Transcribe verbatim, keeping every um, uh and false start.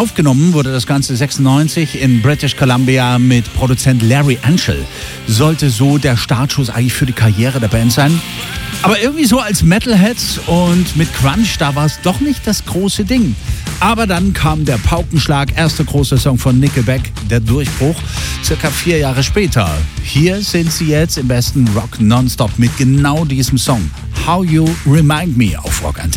Aufgenommen wurde das Ganze sechsundneunzig in British Columbia mit Produzent Larry Anschel. Sollte so der Startschuss eigentlich für die Karriere der Band sein. Aber irgendwie so als Metalheads und mit Grunge, da war es doch nicht das große Ding. Aber dann kam der Paukenschlag, erster großer Song von Nickelback, der Durchbruch, circa vier Jahre später. Hier sind sie jetzt im besten Rock Nonstop mit genau diesem Song. How You Remind Me auf Rock Antenne.